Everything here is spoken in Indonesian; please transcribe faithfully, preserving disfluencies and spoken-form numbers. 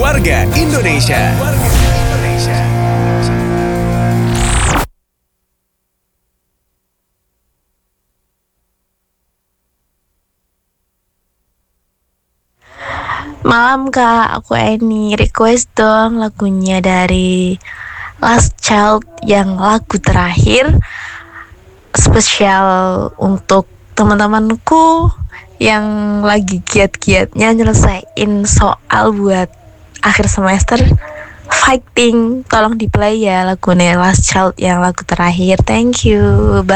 Warga Indonesia. Warga Indonesia. Malam Kak, aku Eni, request dong lagunya dari Last Child yang lagu terakhir, spesial untuk teman-temanku yang lagi giat-giatnya nyelesain soal buat akhir semester fighting. Tolong di play ya lagunya Last Child yang lagu terakhir. Thank you, bye.